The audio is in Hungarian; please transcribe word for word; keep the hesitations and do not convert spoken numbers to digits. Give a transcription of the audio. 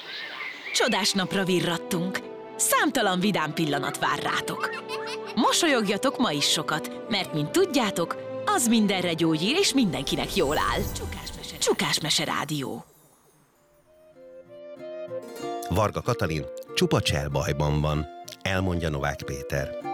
Csodás napra virrattunk. Számtalan vidám pillanat vár rátok. Mosolyogjatok ma is sokat, mert mint tudjátok, az mindenre gyógyír és mindenkinek jól áll. Csukás Mese Rádió. Varga Katalin csupa cselbajban van, elmondja Novák Péter.